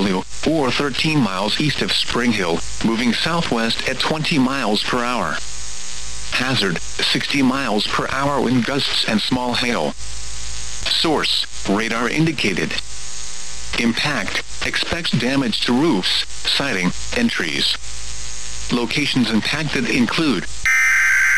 Avenue, or 13 miles east of Spring Hill, moving southwest at 20 miles per hour. Hazard, 60 miles per hour wind gusts and small hail. Source, radar indicated. Impact, expects damage to roofs, siding, and trees. Locations impacted include